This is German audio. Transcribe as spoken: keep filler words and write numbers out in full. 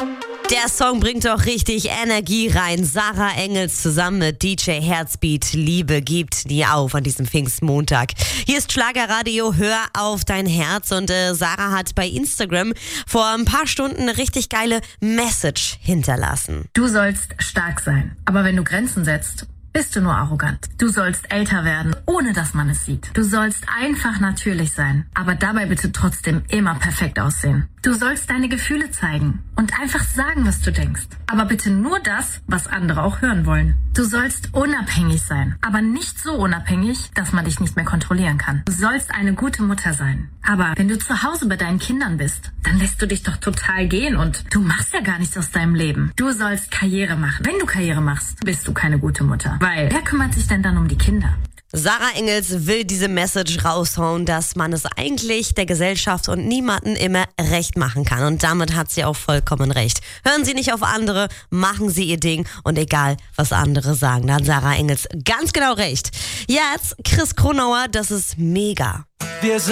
Der Song bringt doch richtig Energie rein. Sarah Engels zusammen mit D J Herzbeat. Liebe gibt nie auf an diesem Pfingstmontag. Hier ist Schlagerradio, hör auf dein Herz. Und äh, Sarah hat bei Instagram vor ein paar Stunden eine richtig geile Message hinterlassen. Du sollst stark sein, aber wenn du Grenzen setzt, bist du nur arrogant. Du sollst älter werden, ohne dass man es sieht. Du sollst einfach natürlich sein, aber dabei bitte trotzdem immer perfekt aussehen. Du sollst deine Gefühle zeigen und einfach sagen, was du denkst. Aber bitte nur das, was andere auch hören wollen. Du sollst unabhängig sein, aber nicht so unabhängig, dass man dich nicht mehr kontrollieren kann. Du sollst eine gute Mutter sein. Aber wenn du zu Hause bei deinen Kindern bist, dann lässt du dich doch total gehen und du machst ja gar nichts aus deinem Leben. Du sollst Karriere machen. Wenn du Karriere machst, bist du keine gute Mutter. Weil wer kümmert sich denn dann um die Kinder? Sarah Engels will diese Message raushauen, dass man es eigentlich der Gesellschaft und niemanden immer recht machen kann. Und damit hat sie auch vollkommen recht. Hören Sie nicht auf andere, machen Sie Ihr Ding und egal, was andere sagen, da hat Sarah Engels ganz genau recht. Jetzt Chris Kronauer, das ist mega. Wir